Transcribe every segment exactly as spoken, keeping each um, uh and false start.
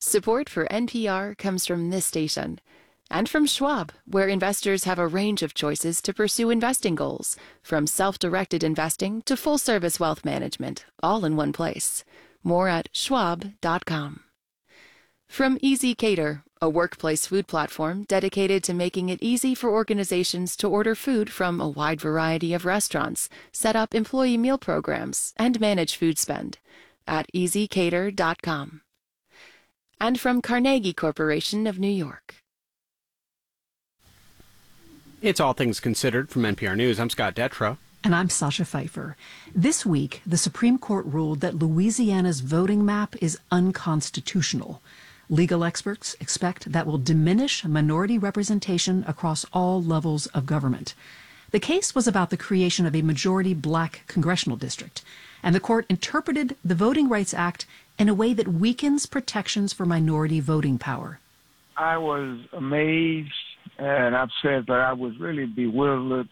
Support for N P R comes from this station and from Schwab, where investors have a range of choices to pursue investing goals, from self-directed investing to full-service wealth management, all in one place. More at schwab dot com. From Easy Cater, a workplace food platform dedicated to making it easy for organizations to order food from a wide variety of restaurants, set up employee meal programs, and manage food spend at easy cater dot com. And from Carnegie Corporation of New York. It's All Things Considered from N P R News. I'm Scott Detrow. And I'm Sasha Pfeiffer. This week, the Supreme Court ruled that Louisiana's voting map is unconstitutional. Legal experts expect that will diminish minority representation across all levels of government. The case was about the creation of a majority black congressional district, and the court interpreted the Voting Rights Act in a way that weakens protections for minority voting power. I was amazed, and I've said that I was really bewildered.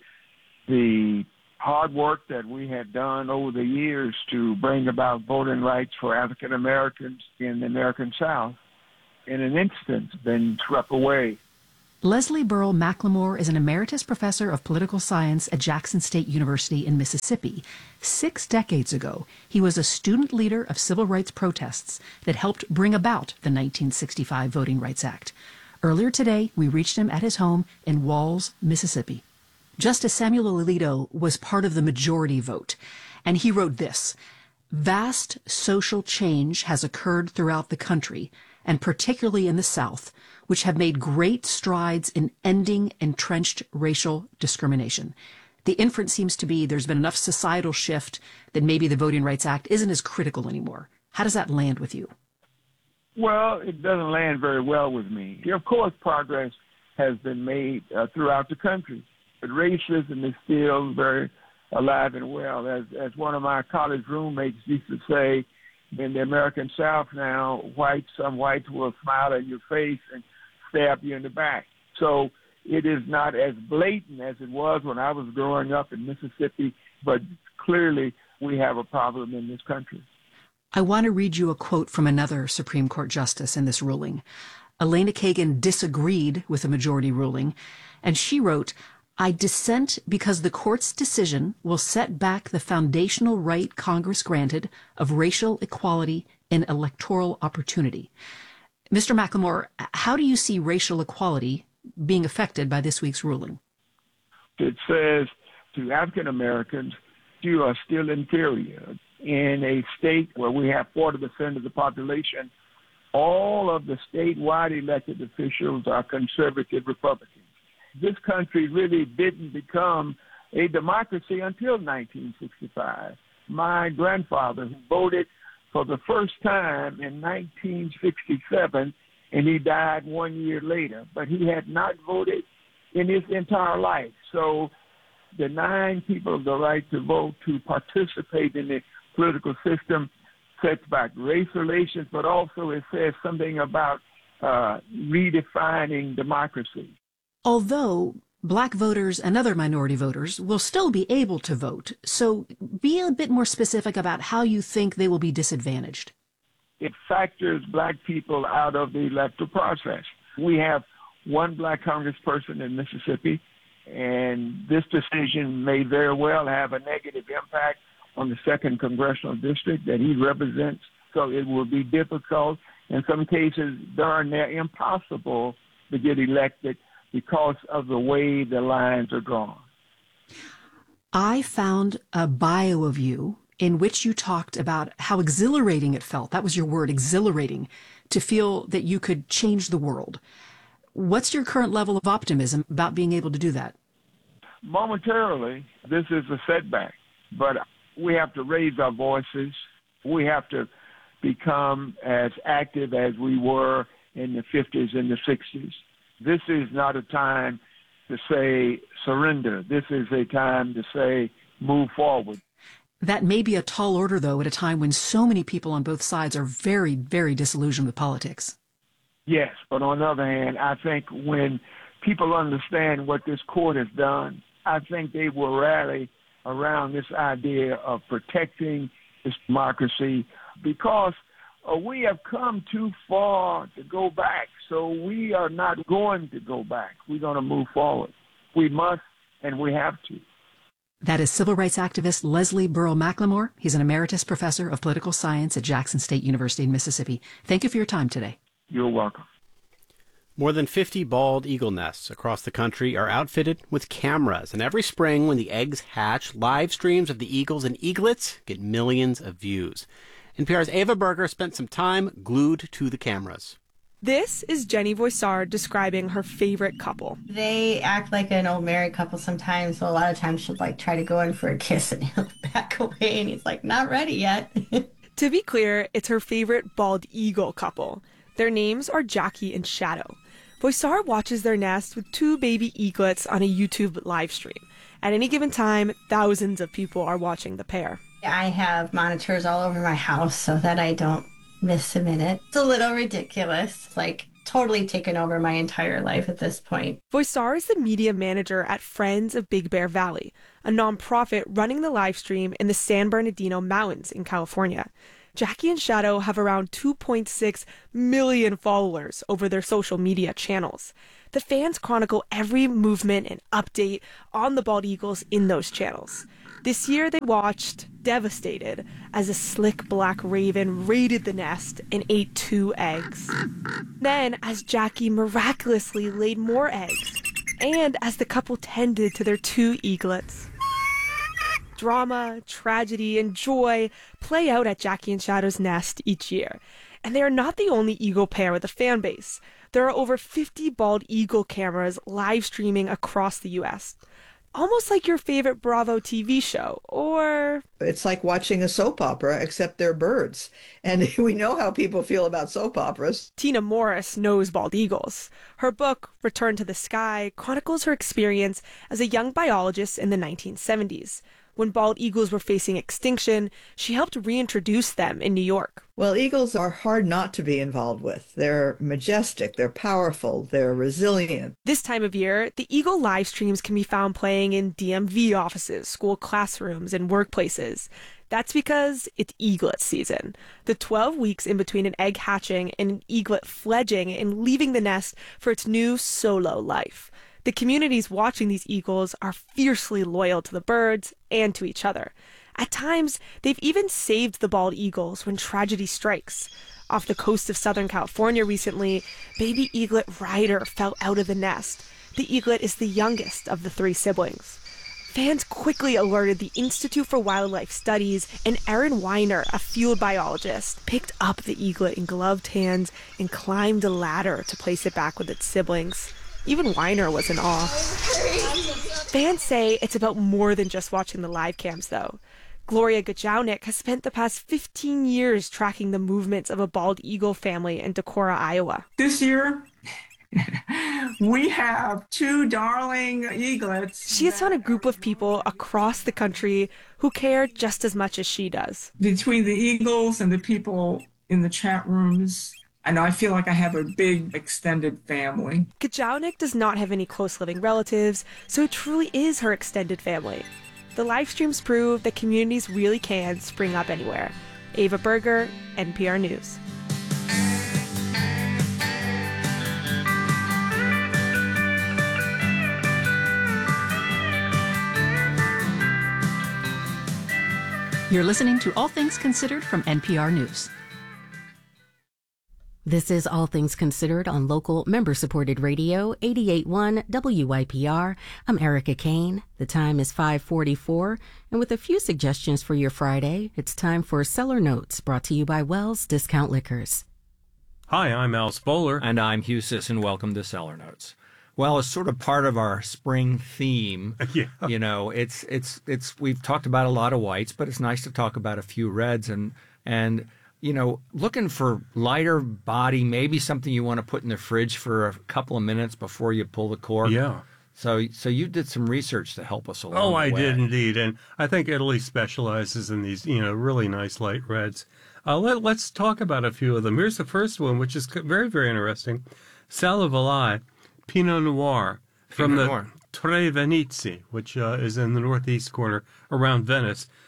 The hard work that we had done over the years to bring about voting rights for African Americans in the American South, in an instant, been swept away. Leslie Burrell McLemore is an emeritus professor of political science at Jackson State University in Mississippi. Six decades ago, he was a student leader of civil rights protests that helped bring about the nineteen sixty-five Voting Rights Act. Earlier today, we reached him at his home in Walls, Mississippi. Justice Samuel Alito was part of the majority vote, and he wrote this: "Vast social change has occurred throughout the country, and particularly in the South, which have made great strides in ending entrenched racial discrimination. The inference seems to be there's been enough societal shift that maybe the Voting Rights Act isn't as critical anymore." How does that land with you? Well, it doesn't land very well with me. Of course, progress has been made uh, throughout the country, but racism is still very alive and well. As, as one of my college roommates used to say, in the American South now, whites, some whites will smile in your face and stab you in the back. So it is not as blatant as it was when I was growing up in Mississippi, but clearly we have a problem in this country. I want to read you a quote from another Supreme Court justice in this ruling. Elena Kagan disagreed with the majority ruling, and she wrote, "I dissent because the court's decision will set back the foundational right Congress granted of racial equality and electoral opportunity." Mister McLemore, how do you see racial equality being affected by this week's ruling? It says to African Americans, you are still inferior. In a state where we have forty percent of the population, all of the statewide elected officials are conservative Republicans. This country really didn't become a democracy until nineteen sixty-five. My grandfather voted for the first time in nineteen sixty-seven, and he died one year later, but he had not voted in his entire life. So denying people the right to vote, to participate in the political system, sets back race relations, but also it says something about uh, redefining democracy. Although black voters and other minority voters will still be able to vote, so be a bit more specific about how you think they will be disadvantaged. It factors black people out of the electoral process. We have one black congressperson in Mississippi, and this decision may very well have a negative impact on the second congressional district that he represents. So it will be difficult. In some cases, darn near impossible to get elected because of the way the lines are drawn. I found a bio of you in which you talked about how exhilarating it felt. That was your word, exhilarating, to feel that you could change the world. What's your current level of optimism about being able to do that? Momentarily, this is a setback, but we have to raise our voices. We have to become as active as we were in the fifties and the sixties. This is not a time to say surrender. This is a time to say move forward. That may be a tall order, though, at a time when so many people on both sides are very, very disillusioned with politics. Yes, but on the other hand, I think when people understand what this court has done, I think they will rally around this idea of protecting this democracy, because Uh, we have come too far to go back, so we are not going to go back. We're going to move forward. We must, and we have to. That is civil rights activist Leslie Burrell McLemore. He's an emeritus professor of political science at Jackson State University in Mississippi. Thank you for your time today. You're welcome. More than fifty bald eagle nests across the country are outfitted with cameras, and every spring when the eggs hatch, live streams of the eagles and eaglets get millions of views. N P R's Ava Berger spent some time glued to the cameras. This is Jenny Voisard describing her favorite couple. They act like an old married couple sometimes, so a lot of times she'll like try to go in for a kiss and he'll back away and he's like, not ready yet. To be clear, it's her favorite bald eagle couple. Their names are Jackie and Shadow. Voisard watches their nest with two baby eaglets on a YouTube live stream. At any given time, thousands of people are watching the pair. I have monitors all over my house so that I don't miss a minute. It's a little ridiculous, like totally taken over my entire life at this point. Voisard is the media manager at Friends of Big Bear Valley, a nonprofit running the live stream in the San Bernardino Mountains in California. Jackie and Shadow have around two point six million followers over their social media channels. The fans chronicle every movement and update on the bald eagles in those channels. This year they watched, devastated, as a slick black raven raided the nest and ate two eggs. Then, as Jackie miraculously laid more eggs, and as the couple tended to their two eaglets. Drama, tragedy, and joy play out at Jackie and Shadow's nest each year. And they are not the only eagle pair with a fan base. There are over fifty bald eagle cameras live streaming across the U S Almost like your favorite Bravo T V show, or... It's like watching a soap opera, except they're birds. And we know how people feel about soap operas. Tina Morris knows bald eagles. Her book, Return to the Sky, chronicles her experience as a young biologist in the nineteen seventies. When bald eagles were facing extinction, she helped reintroduce them in New York. Well, eagles are hard not to be involved with. They're majestic, they're powerful, they're resilient. This time of year, the eagle live streams can be found playing in D M V offices, school classrooms, and workplaces. That's because it's eaglet season. The twelve weeks in between an egg hatching and an eaglet fledging and leaving the nest for its new solo life. The communities watching these eagles are fiercely loyal to the birds and to each other. At times, they've even saved the bald eagles when tragedy strikes. Off the coast of Southern California recently, baby eaglet Ryder fell out of the nest. The eaglet is the youngest of the three siblings. Fans quickly alerted the Institute for Wildlife Studies, and Erin Weiner, a field biologist, picked up the eaglet in gloved hands and climbed a ladder to place it back with its siblings. Even Weiner was in awe. Fans say it's about more than just watching the live cams, though. Gloria Gajownik has spent the past fifteen years tracking the movements of a bald eagle family in Decorah, Iowa. This year, we have two darling eaglets. She has found a group of people across the country who care just as much as she does. Between the eagles and the people in the chat rooms, and I feel like I have a big extended family. Gajownik does not have any close living relatives, so it truly is her extended family. The live streams prove that communities really can spring up anywhere. Ava Berger, N P R News. You're listening to All Things Considered from N P R News. This is All Things Considered on local member-supported radio, eighty-eight point one W Y P R. I'm Erica Kane. The time is five forty-four, and with a few suggestions for your Friday, it's time for Cellar Notes, brought to you by Wells Discount Liquors. Hi, I'm Al Spoler. And I'm Hugh Sisson. Welcome to Cellar Notes. Well, it's sort of part of our spring theme. Yeah. You know, it's it's it's we've talked about a lot of whites, but it's nice to talk about a few reds and and you know, looking for lighter body, maybe something you want to put in the fridge for a couple of minutes before you pull the cork. Yeah. So so you did some research to help us along Oh, the I way. did indeed. And I think Italy specializes in these, you know, really nice light reds. Uh, let, let's talk about a few of them. Here's the first one, which is very, very interesting. Salivalai Pinot Noir from Pinot the Noir. Tre Venizi, which uh, is in the northeast corner around Venice.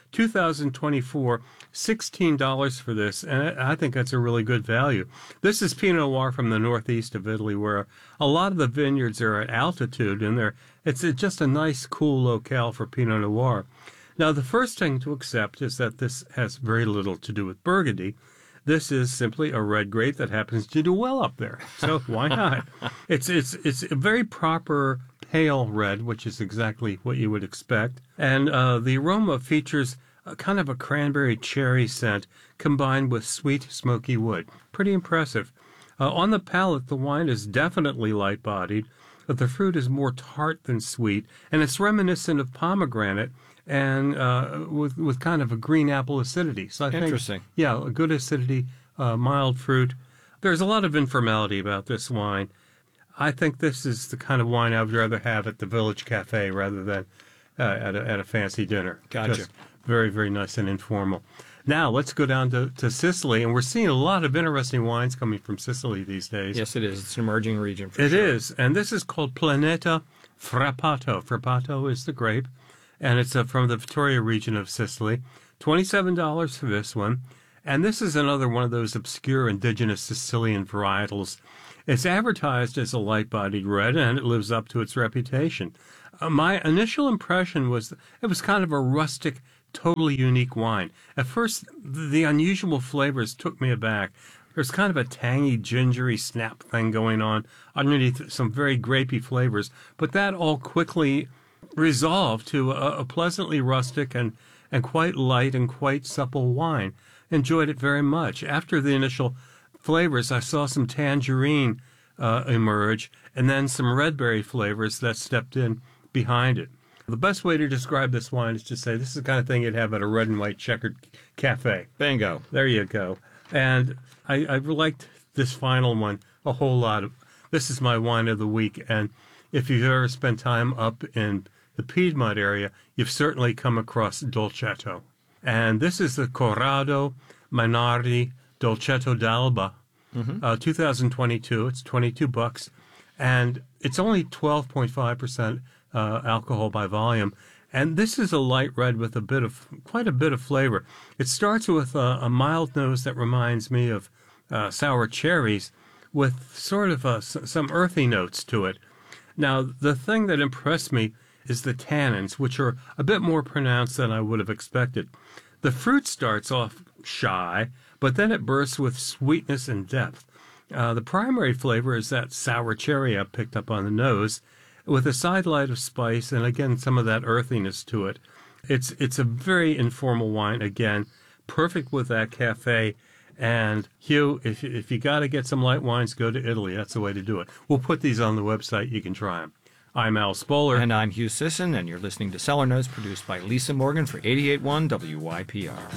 two thousand twenty-four, sixteen dollars for this, and I think that's a really good value. This is Pinot Noir from the northeast of Italy, where a lot of the vineyards are at altitude, and they're, it's just a nice, cool locale for Pinot Noir. Now, the first thing to accept is that this has very little to do with Burgundy. This is simply a red grape that happens to do well up there, so why not? It's it's it's a very proper pale red, which is exactly what you would expect, and uh, the aroma features a kind of a cranberry cherry scent combined with sweet smoky wood. Pretty impressive. Uh, on the palate, the wine is definitely light-bodied, but the fruit is more tart than sweet, and it's reminiscent of pomegranate, and uh, with with kind of a green apple acidity. So I think, Interesting. Yeah, a good acidity, uh, mild fruit. There's a lot of informality about this wine. I think this is the kind of wine I would rather have at the Village Cafe rather than uh, at a at a fancy dinner. Gotcha. Just very, very nice and informal. Now let's go down to, to Sicily, and we're seeing a lot of interesting wines coming from Sicily these days. Yes, it is. It's an emerging region for It sure. is, and this is called Planeta Frappato. Frappato is the grape, and it's uh, from the Vittoria region of Sicily. twenty-seven dollars for this one, and this is another one of those obscure indigenous Sicilian varietals. It's advertised as a light-bodied red, and it lives up to its reputation. Uh, my initial impression was it was kind of a rustic, totally unique wine. At first, the unusual flavors took me aback. There's kind of a tangy, gingery snap thing going on underneath some very grapey flavors, but that all quickly resolved to a, a pleasantly rustic and, and quite light and quite supple wine. Enjoyed it very much. After the initial flavors, I saw some tangerine uh, emerge, and then some red berry flavors that stepped in behind it. The best way to describe this wine is to say this is the kind of thing you'd have at a red and white checkered cafe. Bingo. There you go. And I, I liked this final one a whole lot. This is my wine of the week, and if you've ever spent time up in the Piedmont area, you've certainly come across Dolcetto. And this is the Corrado Mainardi Dolcetto d'Alba, mm-hmm. uh, two thousand twenty-two. It's twenty-two bucks, and it's only twelve point five percent uh, alcohol by volume. And this is a light red with a bit of, quite a bit of flavor. It starts with a, a mild nose that reminds me of uh, sour cherries with sort of a, some earthy notes to it. Now, the thing that impressed me is the tannins, which are a bit more pronounced than I would have expected. The fruit starts off shy, but then it bursts with sweetness and depth. Uh, the primary flavor is that sour cherry I picked up on the nose, with a sidelight of spice and, again, some of that earthiness to it. It's it's a very informal wine, again, perfect with that cafe. And, Hugh, if, if you got to get some light wines, go to Italy. That's the way to do it. We'll put these on the website. You can try them. I'm Al Spoler. And I'm Hugh Sisson, and you're listening to Cellar Notes, produced by Lisa Morgan for eighty-eight point one W Y P R.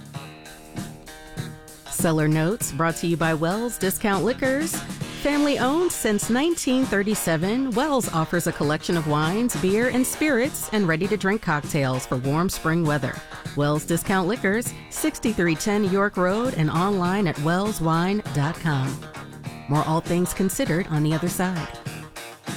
Cellar Notes, brought to you by Wells Discount Liquors. Family owned since nineteen thirty-seven, Wells offers a collection of wines, beer, and spirits, and ready-to-drink cocktails for warm spring weather. Wells Discount Liquors, sixty-three ten York Road, and online at wells wine dot com. More All Things Considered on the other side.